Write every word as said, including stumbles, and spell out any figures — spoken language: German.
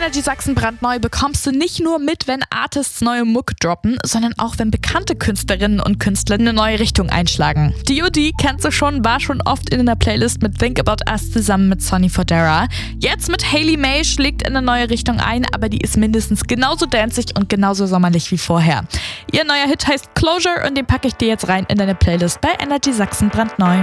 Energy Sachsen brandneu bekommst du nicht nur mit, wenn Artists neue Mucke droppen, sondern auch, wenn bekannte Künstlerinnen und Künstler eine neue Richtung einschlagen. D O D kennst du schon, war schon oft in der Playlist mit Think About Us zusammen mit Sonny Fodera. Jetzt mit Hailey May schlägt in eine neue Richtung ein, aber die ist mindestens genauso danzig und genauso sommerlich wie vorher. Ihr neuer Hit heißt Closure und den packe ich dir jetzt rein in deine Playlist bei Energy Sachsen brandneu.